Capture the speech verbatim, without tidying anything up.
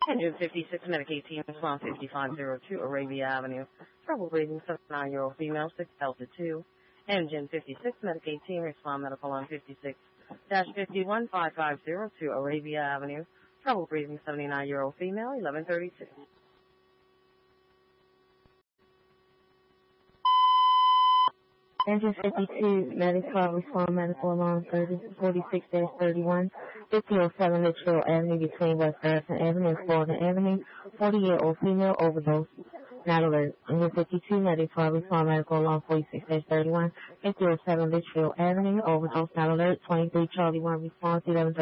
Engine fifty-six, Medicaid team, response fifty-five oh two, Arabia Avenue. Trouble breathing, seventy-nine-year-old female, six Delta two. Engine fifty-six, Medicaid team, respond medical on fifty-six dash fifty-one five five oh two, Arabia Avenue. Trouble breathing, seventy-nine-year-old female, eleven thirty-six. Engine fifty-two, medical, respond medical alarm forty-six dash thirty-one, fifty oh seven Litchfield Avenue between West Harrison Avenue and Florida Avenue, forty-year-old female overdose, not alert. Engine fifty-two, medical, respond medical alarm forty-six dash thirty-one, fifty oh seven Litchfield Avenue, overdose, not alert, twenty-three Charlie one response, eleven